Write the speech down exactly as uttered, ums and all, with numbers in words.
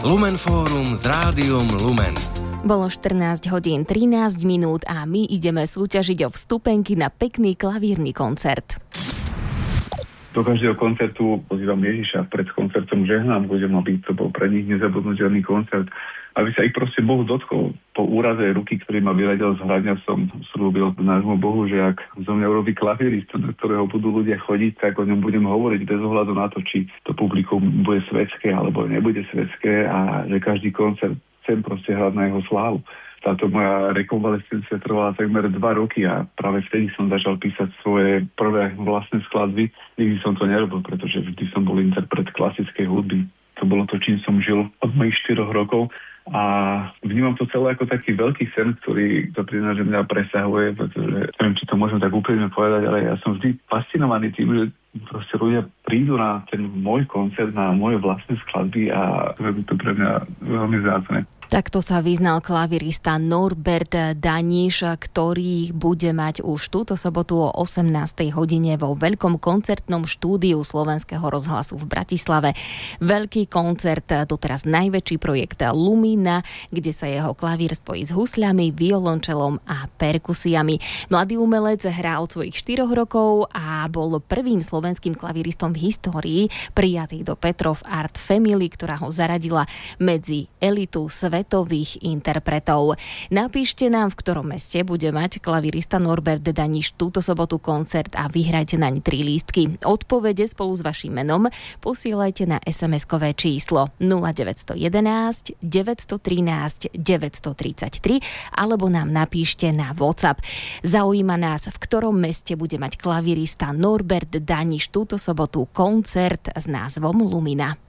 Lumen Fórum s Rádiom Lumen. Bolo štrnásť hodín trinásť minút a my ideme súťažiť o vstupenky na pekný klavírny koncert. Do každého koncertu pozývam Ježiša, pred koncertom žehnám ľuďom, aby to bol pre nich nezabudnutelný koncert, aby sa ich proste Boh dotkol. Po úraze ruky, ktorý ma vyradil z hrania, som slúbil nášmu Bohu, že ak zo mňa urobí klavírista, do ktorého budú ľudia chodiť, tak o ňom budem hovoriť bez ohľadu na to, či to publikum bude svetské alebo nebude svetské, a že každý koncert chcem proste hrať na jeho slávu. Táto moja rekonvalescencia trvala takmer dva roky a práve vtedy som začal písať svoje prvé vlastné skladby. Nikdy som to nerobil, pretože vždy som bol interpret klasickej hudby. To bolo to, čím som žil od mojich štyroch rokov. A vnímam to celé ako taký veľký sen, ktorý to priznám, že mňa presahuje, pretože neviem, či to môžem tak úplne povedať, ale ja som vždy fascinovaný tým, že proste ľudia prídu na ten môj koncert, na moje vlastné skladby, a to je to pre mňa veľmi vzácne. Takto sa vyznal klavirista Norbert Daniš, ktorý bude mať už túto sobotu o osemnástej hodine vo veľkom koncertnom štúdiu Slovenského rozhlasu v Bratislave. Veľký koncert, doteraz najväčší projekt Lumina, kde sa jeho klavír spojí s husľami, violončelom a perkusiami. Mladý umelec hrá od svojich štyroch rokov a bol prvým slovenským klavíristom v histórii prijatý do Petrov Art Family, ktorá ho zaradila medzi elitu svetových interpretov. Napíšte nám, v ktorom meste bude mať klavirista Norbert Daniš túto sobotu koncert a vyhrajte naň tri lístky. Odpovede spolu s vaším menom posielajte na es em eskové číslo nula deväť jedna jedna, deväť jedna tri, deväť tri tri alebo nám napíšte na WhatsApp. Zaujíma nás, v ktorom meste bude mať klavirista Norbert Daniš túto sobotu koncert s názvom Lumina.